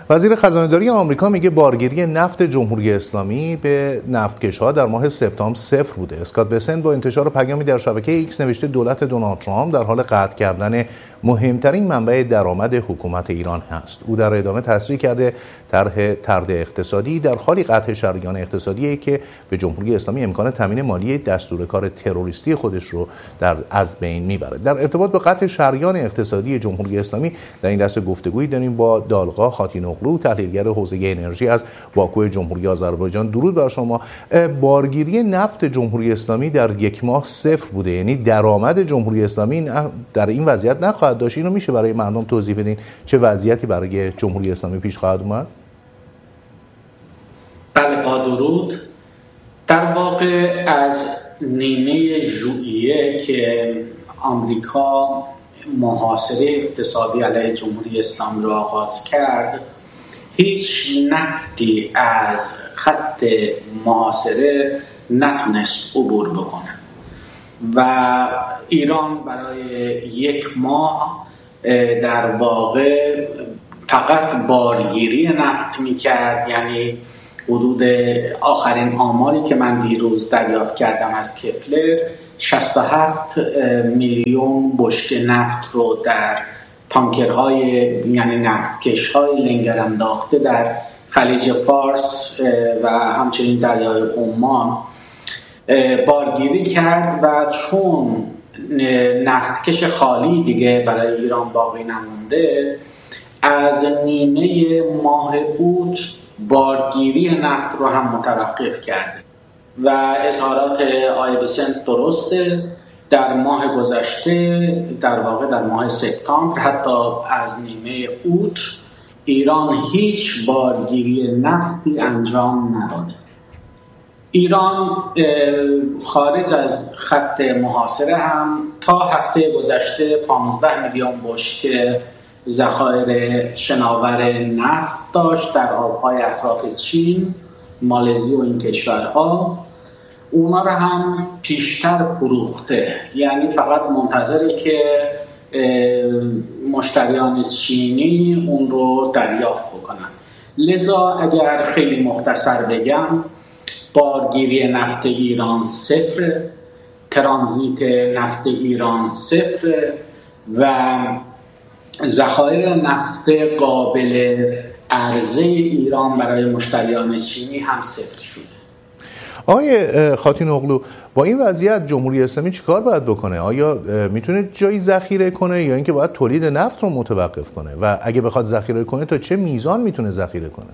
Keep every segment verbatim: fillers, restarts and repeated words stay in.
وزیر خزانه‌داری آمریکا میگه بارگیری نفت جمهوری اسلامی به نفتکش‌ها در ماه سپتامبر صفر بوده. اسکات بسنت با انتشار پیامی در شبکه ایکس نوشته دولت دونالد ترامپ در حال قطع کردن مهمترین منبع درآمد حکومت ایران هست. او در ادامه تصریح کرده طرح طرد اقتصادی در حالی قطع شریان اقتصادی که به جمهوری اسلامی امکان تامین مالی دستور کار تروریستی خودش رو در از بین میبره. در ارتباط با قطع شریان اقتصادی جمهوری اسلامی در این دسته گفتگویی داریم با دالقا خاتینوغلو، تحلیلگر حوزه انرژی از باکو جمهوری آذربایجان. درود بر شما. بارگیری نفت جمهوری اسلامی در یک ماه صفر بوده، یعنی درآمد جمهوری اسلامی در این وضعیت نخواهد داشت. اینو میشه برای مردم توضیح بدین چه وضعیتی برای جمهوری اسلامی پیش خواهد اومد؟ بله، با درود. در واقع از نیمه ژوئیه که آمریکا محاصره اقتصادی علیه جمهوری اسلامی را آغاز کرد، هیچ نفتی از خط محاصره نتونست عبور بکنه و ایران برای یک ماه در واقع فقط بارگیری نفت میکرد. یعنی حدود آخرین آماری که من دیروز دریافت کردم از کپلر، شصت و هفت میلیون بشکه نفت رو در تانکرهای یعنی نفتکش‌های لنگر انداخته در خلیج فارس و همچنین دریای عمان بارگیری کرد و چون نفتکش خالی دیگه برای ایران باقی نمونده، از نیمه ماه اوت بارگیری نفت رو هم متوقف کرده و اظهارات آقای بسنت درسته. در ماه گذشته، در واقع در ماه سپتامبر، حتی از نیمه اوت ایران هیچ بارگیری نفتی انجام نداده. ایران خارج از خط محاصره هم تا هفته گذشته پانزده میلیون بشکه ذخایر شناور نفت داشت در آبهای اطراف چین، مالزی و این کشورها. اونا رو هم پیشتر فروخته، یعنی فقط منتظره که مشتریان چینی اون رو دریافت بکنن. لذا اگر خیلی مختصر بگم، بارگیری نفت ایران صفر، ترانزیت نفت ایران صفر و ذخایر نفت قابل عرضه ایران برای مشتریان چینی هم صفر شده. آقای خاتینوغلو، با این وضعیت جمهوری اسلامی چیکار باید بکنه؟ آیا میتونه جایی ذخیره کنه یا اینکه باید تولید نفت رو متوقف کنه؟ و اگه بخواد ذخیره کنه تا چه میزان میتونه ذخیره کنه؟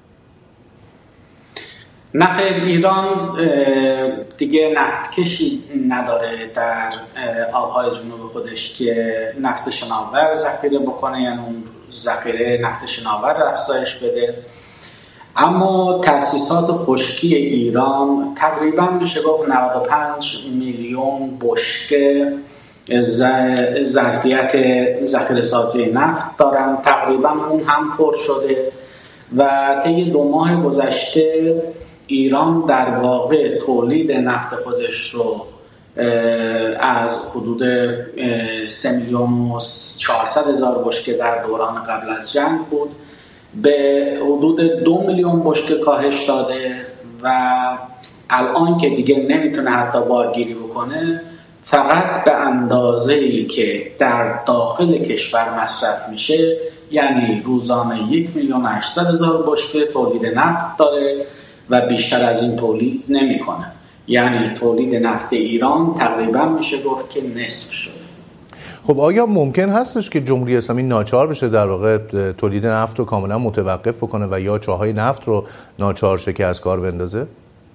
نه، ایران دیگه نفت کشی نداره در آبهای جنوب خودش که نفت شناور ذخیره بکنه، یعنی اون ذخیره نفت شناور رو افزایش بده. اما تأسیسات خشکی ایران تقریبا میشه گفت نود و پنج میلیون بشکه ظرفیت ذخیره سازی نفت دارن. تقریبا اون هم پر شده و طی دو ماه گذشته ایران در واقع تولید نفت خودش رو از حدود سه میلیون و چهارصد هزار بشکه در دوران قبل از جنگ بود به حدود دو میلیون بشکه کاهش داده و الان که دیگه نمیتونه حتی بارگیری بکنه، فقط به اندازه‌ای که در داخل کشور مصرف میشه، یعنی روزانه یک میلیون و هشتصد هزار بشکه تولید نفت داره و بیشتر از این تولید نمیکنه. یعنی تولید نفت ایران تقریبا میشه گفت که نصف شده. خب آیا ممکن هستش که جمهوری اسلامی ناچار بشه در واقع تولید نفت رو کاملا متوقف بکنه و یا چاهای نفت رو ناچار شه که از کار بندازه؟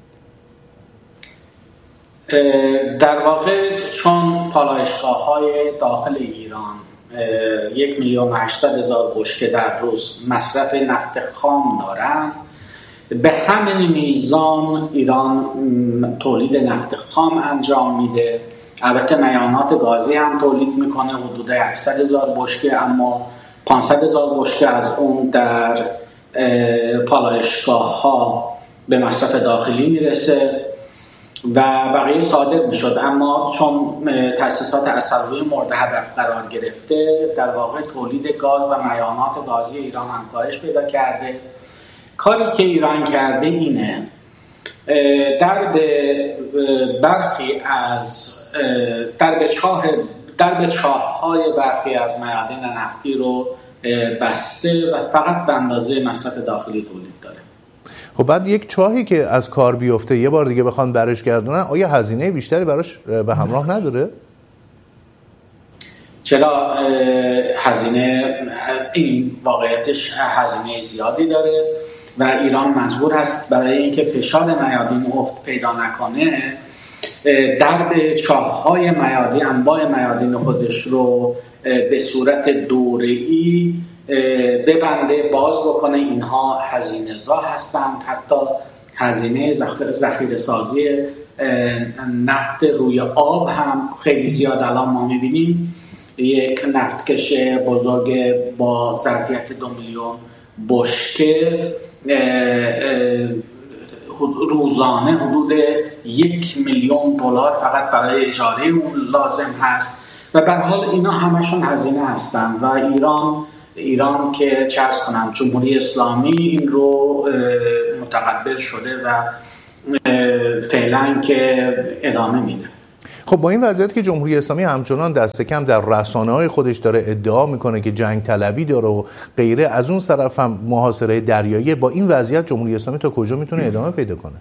در واقع چون پالایشگاه‌های داخل ایران یک میلیون و هشتصد هزار بشکه در روز مصرف نفت خام دارن، به همین میزان ایران تولید نفت خام انجام میده. البته میانات گازی هم تولید میکنه حدود هفتصد هزار بشکه، اما پانصد هزار بشکه از اون در پالایشگاه ها به مصرف داخلی میرسه و بقیه صادر میشد، اما چون تأسیسات اصل‌روی مورد هدف قرار گرفته، در واقع تولید گاز و میانات گازی ایران هم کاهش پیدا کرده. کاری که ایران کرده اینه در به برخی از در به چاه در به چاه‌های برخی از معادن نفتی رو بسته و فقط به اندازه مصرف داخلی تولید داره. خب بعد یک چاهی که از کار بیفته یه بار دیگه بخوان برش گردونن، آیا هزینه بیشتری براش به همراه نداره؟ چرا هزینه، این واقعیتش هزینه زیادی داره و ایران مجبور هست برای اینکه فشار میادین افت پیدا نکنه درب چاه‌های میادین، انواع میادین خودش رو به صورت دوره‌ای ببنده، باز بکنه. اینها هزینه زا هستند. حتی هزینه ذخیره سازی نفت روی آب هم خیلی زیاد. الان ما می‌بینیم یک نفتکش بزرگ با ظرفیت دو میلیون بشکه روزانه حدود یک میلیون دلار فقط برای اجاره اون لازم هست و به هر حال اینا همشون هزینه هستن و ایران ایران که چه عرض کنم جمهوری اسلامی این رو متقبل شده و فعلا که ادامه میده. خب با این وضعیت که جمهوری اسلامی همچنان دست کم در رسانه‌های خودش داره ادعا میکنه که جنگ طلبی داره و غیره، از اون طرف هم محاصره دریایی، با این وضعیت جمهوری اسلامی تا کجا میتونه ادامه پیدا کنه؟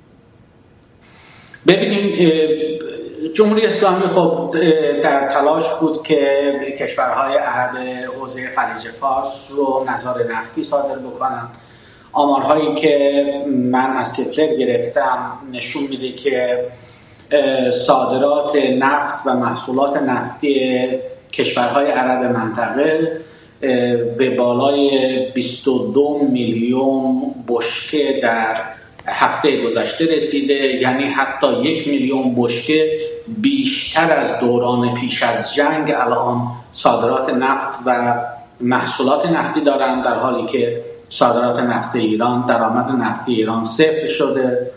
ببینیم جمهوری اسلامی خب در تلاش بود که کشورهای عرب حوزه خلیج فارس رو نظار نفتی صادر بکنن. آمارهایی که من از کپلر گرفتم نشون میده که صادرات نفت و محصولات نفتی کشورهای عرب منطقه به بالای بیست و دو میلیون بشکه در هفته گذشته رسیده، یعنی حتی یک میلیون بشکه بیشتر از دوران پیش از جنگ الان صادرات نفت و محصولات نفتی دارند، در حالی که صادرات نفت ایران، درآمد نفتی ایران صفر شده.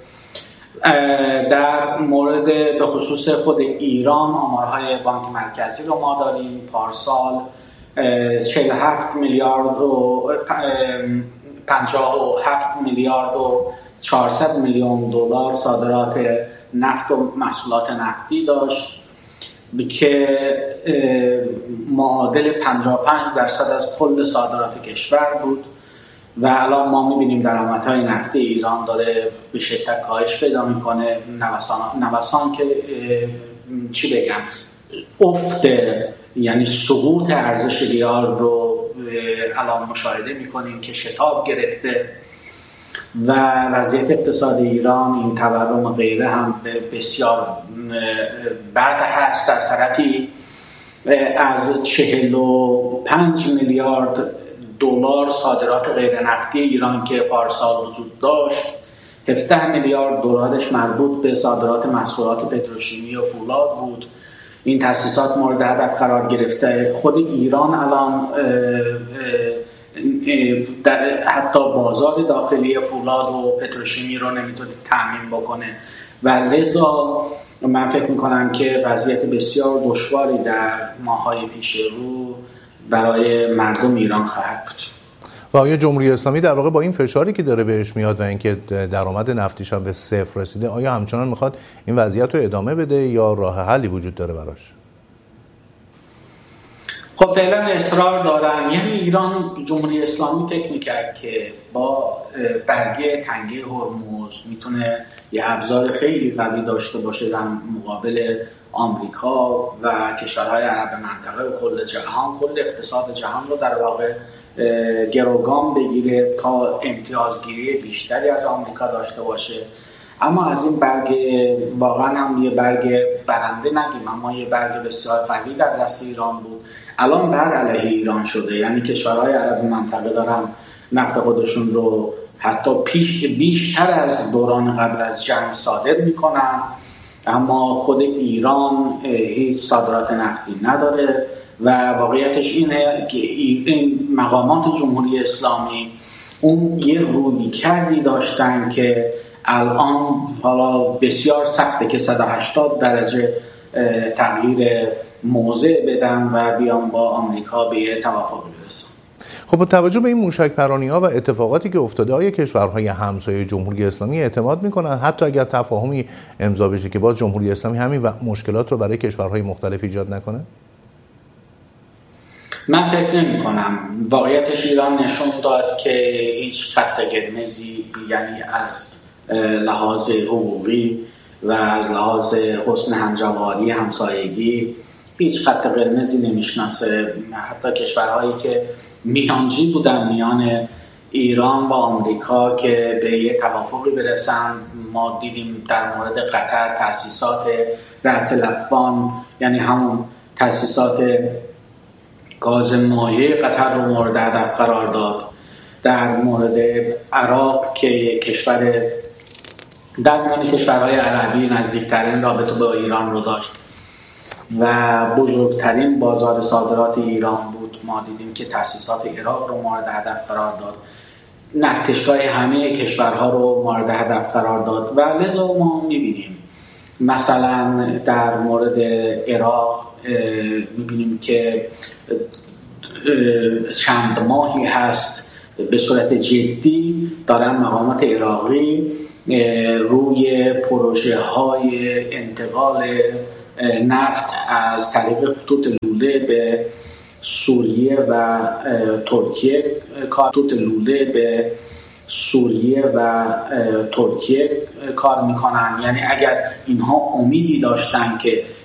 در مورد به خصوص خود ایران آمارهای بانک مرکزی رو ما داریم. پارسال چهل و هفت میلیارد و پنجاه و هفت میلیارد و چهارصد میلیون دلار صادرات نفت و محصولات نفتی داشت که معادل پنجاه و پنج درصد از کل صادرات کشور بود و الان ما می‌بینیم درآمدهای نفتی ایران داره به شدت کاهش پیدا می‌کنه. نوسان نوسان که چی بگم، افت یعنی سقوط ارزش ریال رو الان مشاهده می‌کنیم که شتاب گرفته و وضعیت اقتصادی ایران، این تورم و غیره هم بسیار بد هست. از طرفی از چهل و پنج میلیارد دلار صادرات غیر نفتی ایران که پارسال وجود داشت، هفده میلیارد دلارش مربوط به صادرات محصولات پتروشیمی و فولاد بود. این تأسیسات مورد هدف قرار گرفته. خود ایران الان حتی بازار داخلی فولاد و پتروشیمی رو نمیتونه تامین بکنه و لذا من فکر میکنم که وضعیت بسیار دشواری در ماه‌های پیش رو برای مردم ایران خواهد بود. و آیا جمهوری اسلامی در واقع با این فشاری که داره بهش میاد و اینکه درآمد نفتیش هم به صفر رسیده، آیا همچنان میخواد این وضعیت رو ادامه بده یا راه حلی وجود داره براش؟ خب فعلا اصرار دارن. یعنی ایران، جمهوری اسلامی فکر میکرد که با برگه تنگه هرمز میتونه یه ابزار خیلی قوی داشته باشه در مقابل آمریکا و کشورهای عرب منطقه و کل جهان، کل اقتصاد جهان رو در واقع گروگان بگیره تا امتیازگیری بیشتری از آمریکا داشته باشه. اما از این برگ واقعا هم یه برگ برنده نگیم، اما یه برگ بسیار قوی در دست ایران بود. الان بر علیه ایران شده، یعنی کشورهای عرب منطقه دارن نفت خودشون رو حتی پیش بیشتر از دوران قبل از جنگ صادر میکنن، اما خود ایران هیچ صادرات نفتی نداره و واقعیتش اینه که این مقامات جمهوری اسلامی اون یه روی کردی داشتن که الان حالا بسیار سخته که صد و هشتاد درجه تغییر موضع بدن و بیان با آمریکا به یه توافقی برسن. خب با توجه به این موشک پرانی‌ها و اتفاقاتی که افتاده، آیا کشورهای همسایه جمهوری اسلامی اعتماد می‌کنن حتی اگر تفاهمی امضا بشه که باز جمهوری اسلامی همین و مشکلات رو برای کشورهای مختلف ایجاد نکنه؟ من فکر نمی‌کنم. واقعیتش ایران نشون داد که هیچ خط قرمزی، یعنی از لحاظ حقوقی و از لحاظ حسن همجواری همسایگی هیچ خط قرمزی نمیشناسه. حتی کشورهایی که میانجی بودن میان ایران و آمریکا که به یه توافقی برسن، ما دیدیم در مورد قطر تأسیسات رأس الافغان، یعنی همون تأسیسات گاز مایع قطر رو مورد هدف قرار داد. در مورد عراق که کشور در مورد کشورهای عربی نزدیکترین رابطه با ایران رو داشت و بزرگترین بازار صادرات ایران بود، ما دیدیم که تأسیسات عراق رو مورد هدف قرار داد، نفتشگاه همه کشورها رو مورد هدف قرار داد و لذا ما میبینیم مثلا در مورد عراق میبینیم که چند ماهی هست به صورت جدی دارن مقامات عراقی روی پروژه های انتقال نفت از طریق خطوط لوله به سوریه و ترکیه کار خطوط لوله به سوریه و ترکیه کار میکنن. یعنی اگر اینها امیدی داشتن که